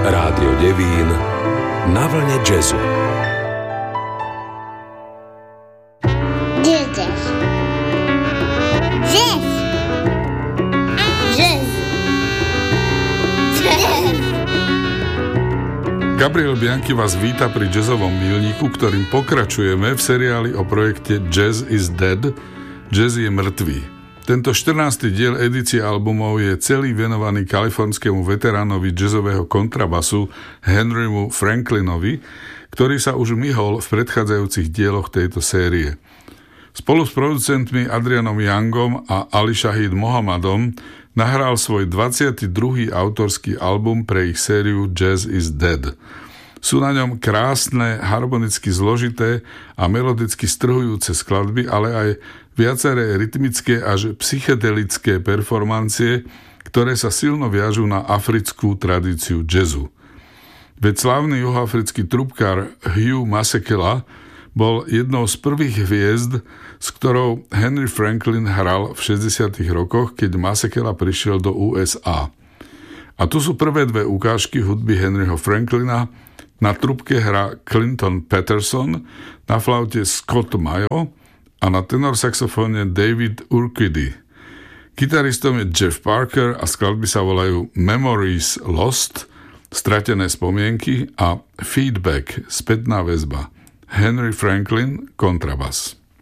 Rádio Devín na vlne jazzu. Gabriel Bianchi vás víta pri jazzovom milníku, ktorým pokračujeme v seriáli o projekte Jazz is Dead, Jazz je mŕtvý. Tento 14. diel edície albumov je celý venovaný kalifornskému veteránovi jazzového kontrabasu Henrymu Franklinovi, ktorý sa už myhol v predchádzajúcich dieloch tejto série. Spolu s producentmi Adrianom Youngom a Ali Shahid Mohammadom nahral svoj 22. autorský album pre ich sériu Jazz is Dead. Sú na ňom krásne, harmonicky zložité a melodicky strhujúce skladby, ale aj viaceré rytmické až psychedelické performancie, ktoré sa silno viažú na africkú tradíciu jazzu. Veď slávny juhoafrický trubkár Hugh Masekela bol jednou z prvých hviezd, s ktorou Henry Franklin hral v 60. rokoch, keď Masekela prišiel do USA. A tu sú prvé dve ukážky hudby Henryho Franklina. Na trubke hrá Clinton Patterson, na flaute Scott Mayo a na tenorsaxofóne David Urquidy. Gitaristom je Jeff Parker a skladby sa volajú Memories Lost, stratené spomienky, a Feedback, spätná väzba. Henry Franklin, kontrabas.